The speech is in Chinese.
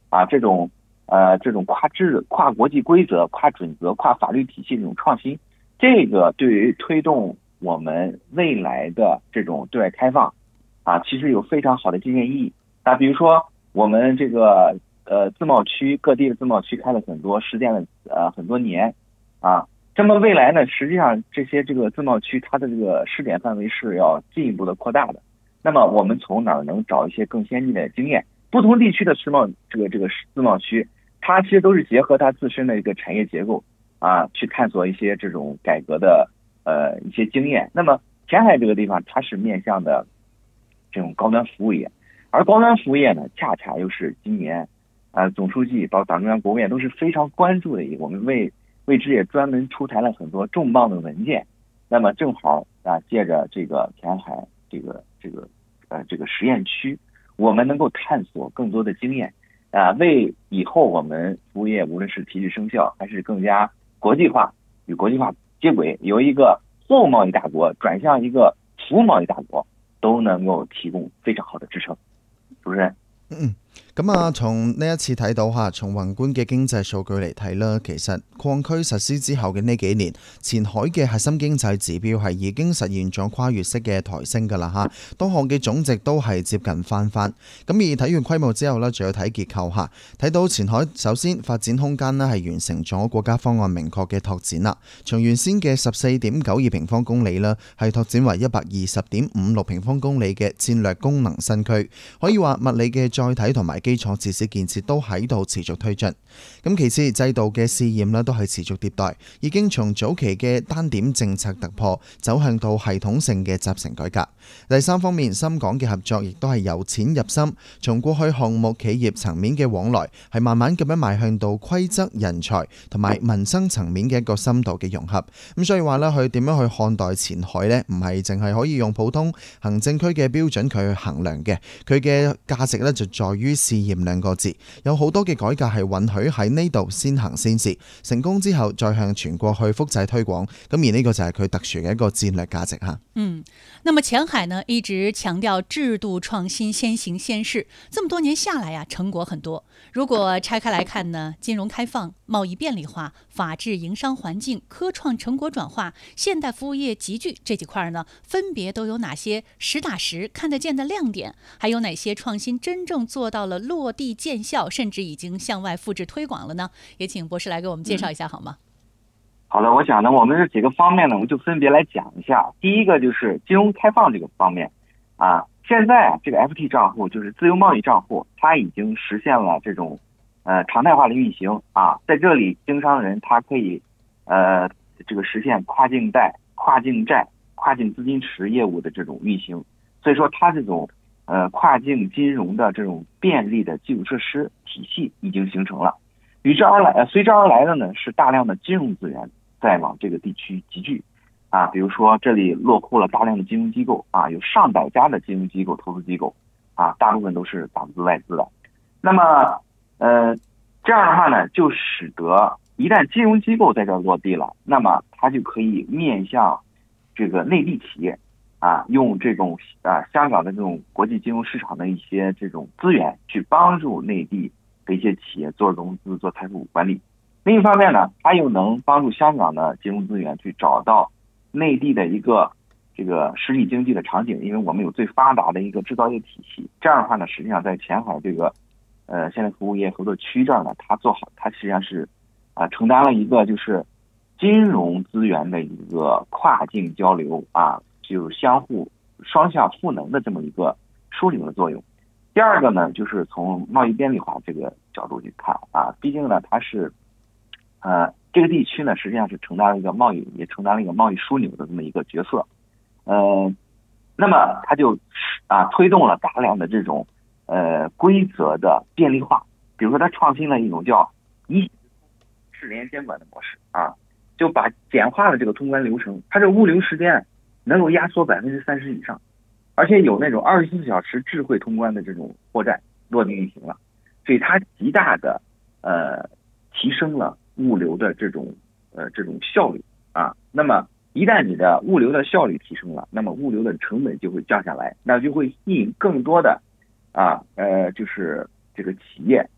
这种跨国际规则、跨准则、跨法律体系这种创新，这个对于推动我们未来的这种对外开放其实有非常好的借鉴意义。比如说我们这个自贸区，各地的自贸区开了很多，实践了很多年这么未来呢，实际上这个自贸区它的这个试点范围是要进一步的扩大的。那么我们从哪儿能找一些更先进的经验？不同地区的这个自贸区，它其实都是结合它自身的一个产业结构去探索一些这种改革的一些经验。那么前海这个地方，它是面向的这种高端服务业，而高端服务业呢，恰恰又是今年总书记包括党中央、国务院都是非常关注的一个，我们为之也专门出台了很多重磅的文件。那么正好借着这个前海这个实验区，我们能够探索更多的经验为以后我们服务业无论是提质升效，还是更加国际化与国际化接轨，由一个后贸易大国转向一个服務貿易大國，都能夠提供非常好的支撐。主持人。 咁從呢一次睇到從宏觀嘅經濟數據嚟睇啦，其實擴區實施之後嘅呢幾年，前海嘅核心經濟指標係已經實現咗跨越式嘅抬升㗎啦多項嘅總值都係接近翻番。咁而睇完規模之後呢，仲要睇結構睇到前海首先發展空間呢係完成咗國家方案明確嘅拓展啦，從原先嘅14.92平方公里啦，係拓展為120.56平方公里嘅戰略功能新區，可以話物理嘅載體同埋基礎設施建設都喺度持續推進。咁其次制度嘅試驗呢都係持續迭代，已經從早期嘅單點政策突破走向到系統性嘅集成改革。第三方面，深港嘅合作亦都係由淺入深，從過去項目企業層面嘅往來係慢慢咁樣邁向到規則、人才同埋民生層面嘅一個深度嘅融合。咁所以話呢，佢點樣去看待前海呢？唔係淨係可以用普通行政區嘅標準佢去衡量嘅，佢嘅價值呢就在於試驗兩個字，有好多嘅改革係允許喺呢度先行先試，成功之後再向全國去複製推廣，咁而呢個就係佢特殊嘅一個戰略價值那麼前海呢一直強調制度創新先行先試，這麼多年下來成果很多。如果拆開來看呢，金融開放、貿易便利化、法治營商環境、科創成果轉化、現代服務業集聚這幾塊呢，分別都有哪些實打實看得見的亮點？還有哪些創新真正做到了落地見效，甚至已經向外複製推廣了呢？也請博士來給我們介紹一下好嗎？ 好的，我想呢，我們這幾個方面呢，我們就分別來講一下。第一個就是金融開放這個方面現在這個 FT 賬戶就是自由貿易賬戶，它已經實現了這種常態化的運行在這裡經商人他可以這個實現跨境貸、跨境債、跨境資金池業務的這種運行。所以說它這種跨境金融的這種便利的基礎設施體系已經形成了。隨之而來的呢是大量的金融資源在往這個地區集聚比如說這裡落戶了大量的金融機構有上百家的金融機構、投資機構大部分都是黨資外資的。那麼這樣的話呢，就使得一旦金融機構在這兒落地了，那麼它就可以面向這個內地企業用這種香港的這種國際金融市場的一些這種資源去幫助內地的一些企業做融資、做財富管理。另一方面呢，它又能幫助香港的金融資源去找到內地的一個這個實體經濟的場景，因為我們有最發達的一個製造業體系。這樣的話呢，實際上在前海這個現代服務業合作區這兒呢，它做好，它實際上是承擔了一個就是金融資源的一個跨境交流就是相互雙向賦能的這麼一個樞紐的作用。第二個呢，就是從貿易便利化這個角度去看畢竟呢，它是這個地區呢，實際上是承擔了一個貿易，也承擔了一個貿易樞紐的這麼一個角色。那麼它就推動了大量的這種規則的便利化，比如說它創新了一種叫一智聯監管的模式就把簡化了這個通關流程，它這物流時間能夠壓縮30%以上，而且有那種24小時智慧通關的這種貨站落地運行了，所以它極大的提升了物流的這種效率那麼一旦你的物流的效率提升了，那麼物流的成本就會降下來，那就會吸引更多的就是這個企業